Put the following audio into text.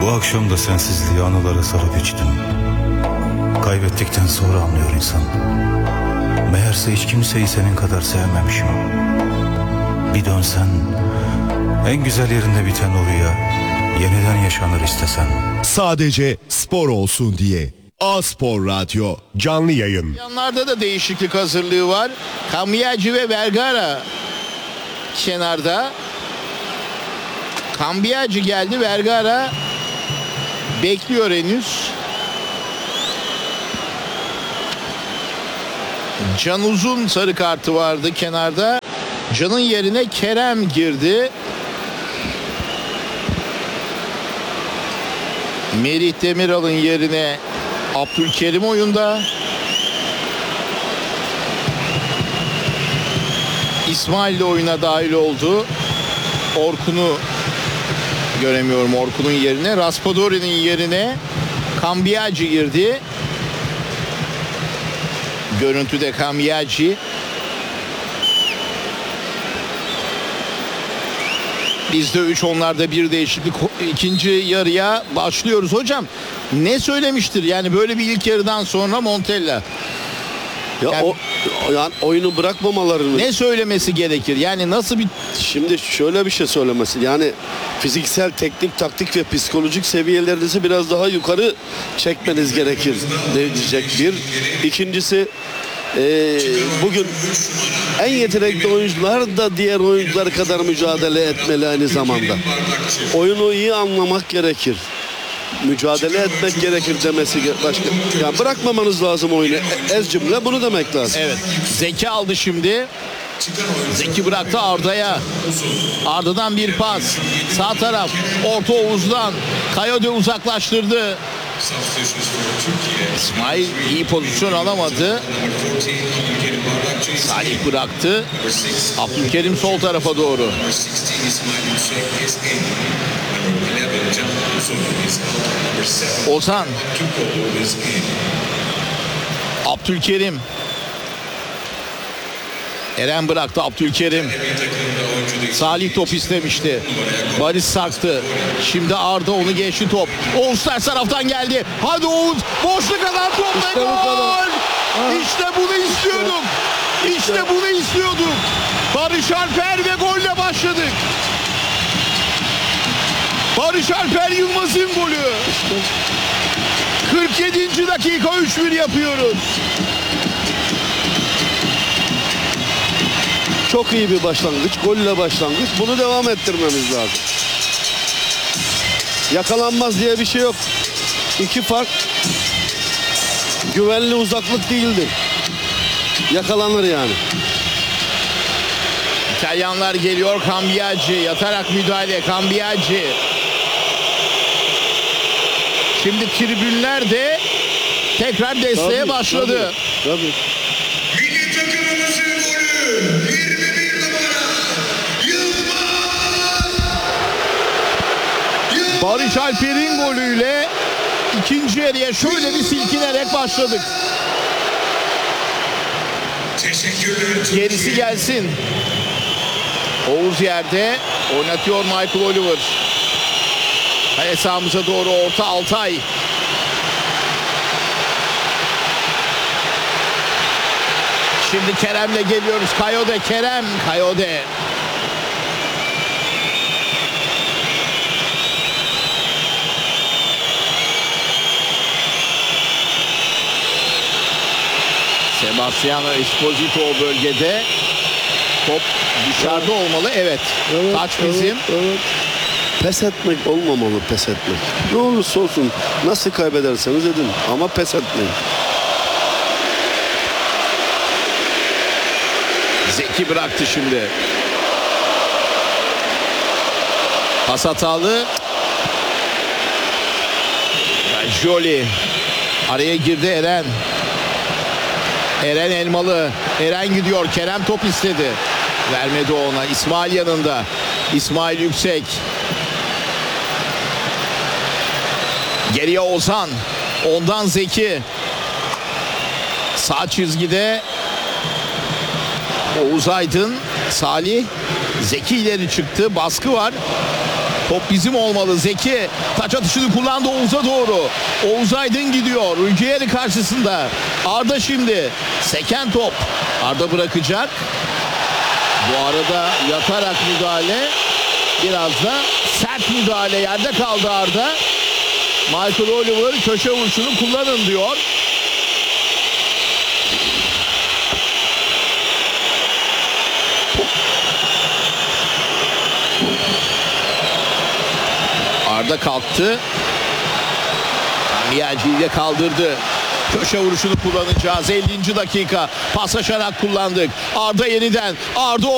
Bu akşam da sensizliği anılara sarıp içtim. Kaybettikten sonra anlıyor insan. Meğerse hiç kimseyi senin kadar sevmemişim. Bir dönsen, en güzel yerinde biten o rüya yeniden yaşanır istesen. Sadece spor olsun diye. A-Spor Radyo canlı yayın. Yanlarda da değişiklik hazırlığı var. Cambiaghi ve Vergara kenarda. Cambiaghi geldi, Vergara bekliyor henüz. Can Uzun sarı kartı vardı kenarda. Can'ın yerine Kerem girdi. Merih Demiral'ın yerine Abdülkerim oyunda. İsmail de oyuna dahil oldu. Orkun'u göremiyorum, Orkun'un yerine. Raspadori'nin yerine Cambiaghi girdi. Görüntüde Cambiaghi. Bizde 3, onlarda 1 değişiklik. İkinci yarıya başlıyoruz. Hocam ne söylemiştir yani böyle bir ilk yarıdan sonra Montella? Yani oyunu bırakmamalarını. Ne söylemesi gerekir? Yani nasıl bir... Şimdi şöyle bir şey söylemesi. Yani fiziksel, teknik, taktik ve psikolojik seviyelerinizi biraz daha yukarı çekmeniz gerekir diyecek bir. İkincisi bugün en yetenekli oyuncular da diğer oyuncular kadar mücadele etmeli aynı zamanda. Oyunu iyi anlamak gerekir. Mücadele etmek gerekir demesi başka. Yani bırakmamanız lazım oyunu. Ez cümle bunu demek lazım. Evet. Zeki aldı şimdi. Zeki bıraktı Arda'ya. Arda'dan bir pas. Sağ taraf. Orta Oğuz'dan. Kayode uzaklaştırdı. İsmail iyi pozisyon alamadı. Salih bıraktı. Abdülkerim sol tarafa doğru. Ozan. Abdülkerim. Eren bıraktı, Abdülkerim. Salih top istemişti. Barış sarktı. Şimdi Arda onu geçti top. Oğuz ters taraftan geldi. Hadi Oğuz. Boşluk alan top ve gol. İşte bunu istiyorduk. İşte bunu istiyorduk. Barış Alper ve golle başladık. Barış Alper Yılmaz'ın golü. 47. dakika 3-1 yapıyoruz. Çok iyi bir başlangıç. Golle başlangıç. Bunu devam ettirmemiz lazım. Yakalanmaz diye bir şey yok. İki fark güvenli uzaklık değildir. Yakalanır yani. İtalyanlar geliyor. Cambiaghi yatarak müdahale. Cambiaghi. Şimdi tribünler de tekrar desteğe başladı. Tabii. Milli takımımızın golü 21 numara Yılmaz. Barış Alper'in golüyle ikinci yarıya şöyle bir silkinerek başladık. Teşekkürler. Gerisi gelsin. Oğuz yerde oynatıyor Michael Oliver. Kale sahamıza doğru orta Altay. Şimdi Kerem'le geliyoruz. Kayode, Kerem, Kayode. Sebastiano Esposito o bölgede. Top dışarıda olmalı. Evet. Taç bizim. Evet. Pes etmek olmamalı, pes etmek. Ne olursa olsun nasıl kaybederseniz edin ama pes etmeyin. Zeki bıraktı şimdi. Pas hatalı. Joli. Araya girdi Eren. Eren Elmalı. Eren gidiyor. Kerem top istedi. Vermedi ona. İsmail yanında. İsmail Yüksek. Geriye Ozan. Ondan Zeki. Sağ çizgide Oğuz Aydın. Salih. Zeki ileri çıktı. Baskı var. Top bizim olmalı. Zeki taç atışını kullandı Oğuz'a doğru. Oğuz Aydın gidiyor. Rüzgar'ı karşısında. Arda şimdi. Seken top. Arda bırakacak. Bu arada yatarak müdahale. Biraz da sert müdahale. Yerde kaldı Arda. Michael Oliver köşe vuruşunu kullanın diyor. Arda kalktı. Miyacı'yı de kaldırdı. Köşe vuruşunu kullanacağız. 50. dakika. Paslaşarak kullandık. Arda yeniden. Arda